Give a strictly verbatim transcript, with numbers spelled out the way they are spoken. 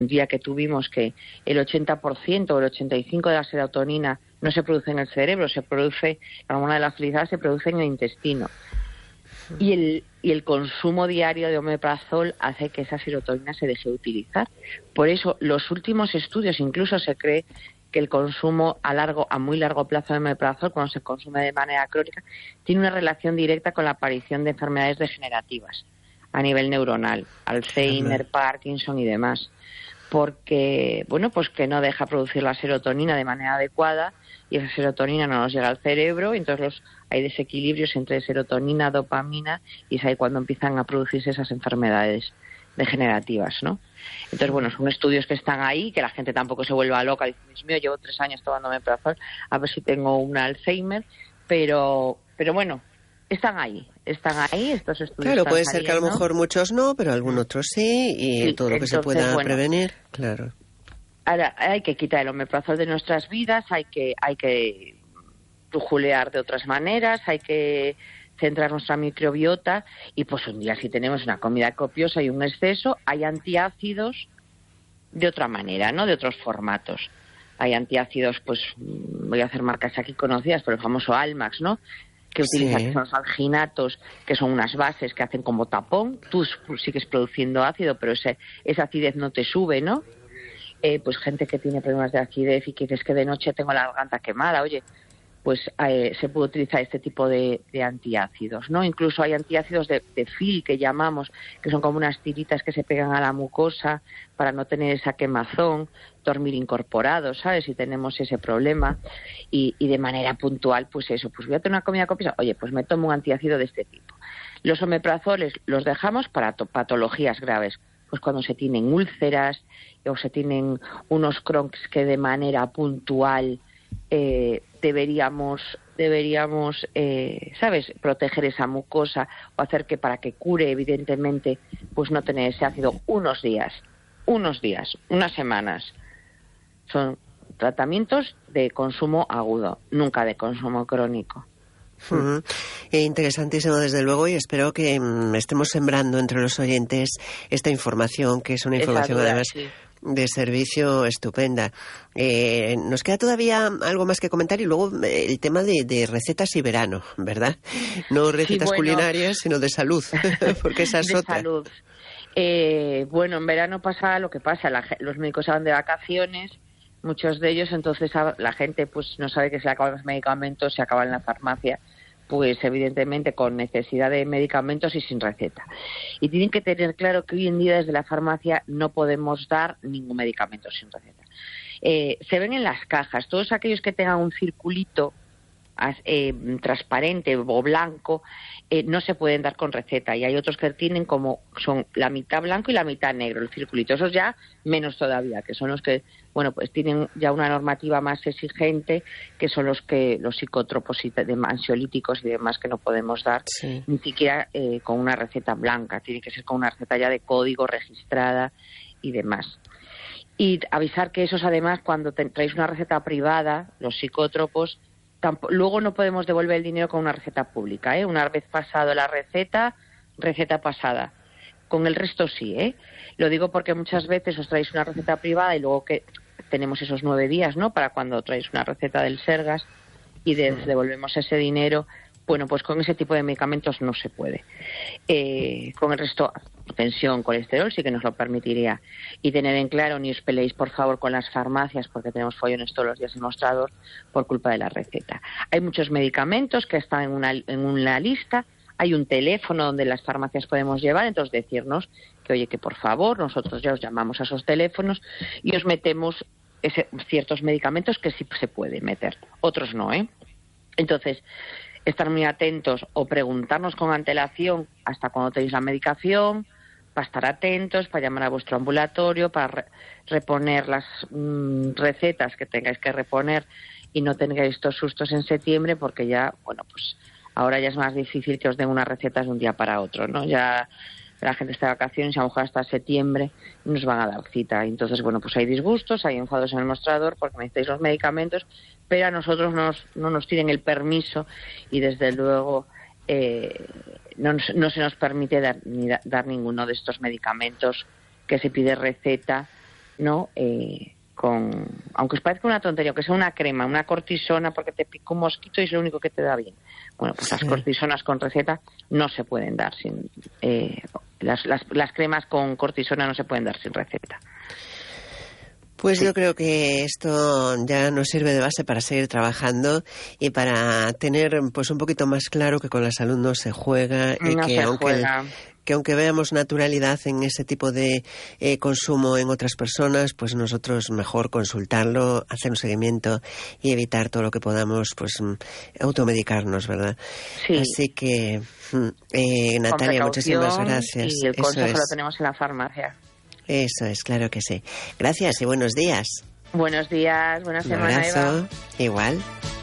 día que tuvimos que el ochenta por ciento o el ochenta y cinco por ciento de la serotonina no se produce en el cerebro, se produce, la hormona de la felicidad se produce en el intestino. Y el, y el consumo diario de omeprazol hace que esa serotonina se deje de utilizar. Por eso, los últimos estudios, incluso se cree que el consumo a largo, a muy largo plazo de omeprazol, cuando se consume de manera crónica, tiene una relación directa con la aparición de enfermedades degenerativas a nivel neuronal, Alzheimer, Parkinson y demás. Porque, bueno, pues que no deja producir la serotonina de manera adecuada y esa serotonina no nos llega al cerebro, y entonces los, hay desequilibrios entre serotonina, dopamina, y es ahí cuando empiezan a producirse esas enfermedades degenerativas, ¿no? Entonces, bueno, son estudios que están ahí, que la gente tampoco se vuelva loca, dice, Dios mío, llevo tres años tomándome omeprazol, a ver si tengo un Alzheimer, pero, pero bueno, están ahí, están ahí estos estudios. Claro, puede saliendo. ser que a lo mejor muchos no, pero algunos otros sí, y sí, todo lo que entonces, se pueda bueno, prevenir, claro. Ahora, hay que quitar el omeprazol de nuestras vidas, hay que, hay que brujulear de otras maneras, hay que centrar nuestra microbiota, y pues un día si tenemos una comida copiosa y un exceso, hay antiácidos de otra manera, ¿no? De otros formatos. Hay antiácidos, pues voy a hacer marcas aquí conocidas, pero el famoso Almax, ¿no? Que utiliza, sí, que son los alginatos, que son unas bases que hacen como tapón. Tú sigues produciendo ácido, pero ese, esa acidez no te sube, ¿no? Eh, pues gente que tiene problemas de acidez y que dices que de noche tengo la garganta quemada, oye, pues eh, se puede utilizar este tipo de, de antiácidos, ¿no? Incluso hay antiácidos de, de fil, que llamamos, que son como unas tiritas que se pegan a la mucosa para no tener esa quemazón, dormir incorporados, ¿sabes? Si tenemos ese problema, y, y de manera puntual, pues eso, pues voy a tener una comida copiosa, oye, pues me tomo un antiácido de este tipo. Los omeprazoles los dejamos para patologías graves, pues cuando se tienen úlceras o se tienen unos Crohn's que de manera puntual eh, deberíamos, deberíamos eh, ¿sabes?, proteger esa mucosa o hacer que para que cure, evidentemente, pues no tener ese ácido unos días, unos días, unas semanas. Son tratamientos de consumo agudo, nunca de consumo crónico. Uh-huh. Eh, interesantísimo, desde luego, y espero que mm, estemos sembrando entre los oyentes esta información, que es una información duda, además sí, de servicio estupenda. Eh, nos queda todavía algo más que comentar, y luego eh, el tema de, de recetas y verano, ¿verdad? No recetas sí, bueno, culinarias, sino de salud, porque esa es de otra. Salud. Eh, bueno, en verano pasa lo que pasa, la, los médicos se van de vacaciones, muchos de ellos, entonces la gente pues no sabe que se acaban los medicamentos, se acaban en la farmacia, pues evidentemente con necesidad de medicamentos y sin receta. Y tienen que tener claro que hoy en día desde la farmacia no podemos dar ningún medicamento sin receta. Eh, se ven en las cajas, todos aquellos que tengan un circulito eh, transparente o blanco, eh, no se pueden dar con receta, y hay otros que tienen como son la mitad blanco y la mitad negro el circulito, esos ya menos todavía, que son los que, bueno, pues tienen ya una normativa más exigente, que son los que los psicótropos y de ansiolíticos y demás que no podemos dar, sí, ni siquiera eh, con una receta blanca, tiene que ser con una receta ya de código registrada y demás. Y avisar que esos, además, cuando te, traéis una receta privada, los psicótropos, tampoco, luego no podemos devolver el dinero con una receta pública, ¿eh? Una vez pasado la receta, receta pasada. Con el resto sí, ¿eh? Lo digo porque muchas veces os traéis una receta privada y luego que tenemos esos nueve días, ¿no?, para cuando traéis una receta del Sergas y de, devolvemos ese dinero. Bueno, pues con ese tipo de medicamentos no se puede. Eh, con el resto, tensión, colesterol, sí que nos lo permitiría. Y tener en claro, ni os peleéis, por favor, con las farmacias, porque tenemos follones todos los días en mostrador por culpa de la receta. Hay muchos medicamentos que están en una, en una lista. Hay un teléfono donde las farmacias podemos llevar, entonces decirnos que, oye, que por favor, nosotros ya os llamamos a esos teléfonos y os metemos ese, ciertos medicamentos que sí se puede meter, otros no, ¿eh? Entonces, estar muy atentos o preguntarnos con antelación hasta cuando tenéis la medicación, para estar atentos, para llamar a vuestro ambulatorio, para re- reponer las mmm, recetas que tengáis que reponer y no tengáis estos sustos en septiembre, porque ya, bueno, pues ahora ya es más difícil que os den unas recetas de un día para otro, ¿no? Ya la gente está de vacaciones y a lo mejor hasta septiembre nos van a dar cita. Entonces, bueno, pues hay disgustos, hay enfados en el mostrador porque necesitáis los medicamentos, pero a nosotros no nos, no nos tienen el permiso y desde luego eh, no, no se nos permite dar, ni da, dar ninguno de estos medicamentos que se pide receta ¿no? Eh, con, aunque os parezca una tontería, que sea una crema, una cortisona porque te pica un mosquito y es lo único que te da bien. Bueno, pues las cortisonas con receta no se pueden dar sin... Eh, las, las, las cremas con cortisona no se pueden dar sin receta. Pues sí. Yo creo que esto ya nos sirve de base para seguir trabajando y para tener pues un poquito más claro que con la salud no se juega y no que se aunque juega. que aunque veamos naturalidad en ese tipo de eh, consumo en otras personas, pues nosotros mejor consultarlo, hacer un seguimiento y evitar todo lo que podamos, pues automedicarnos, ¿verdad? Sí. Así que, eh, Natalia, muchísimas gracias. Y el consejo Eso es. lo tenemos en la farmacia. Eso es, claro que sí. Gracias y buenos días. Buenos días, buena Un semana, abrazo. Eva. Igual.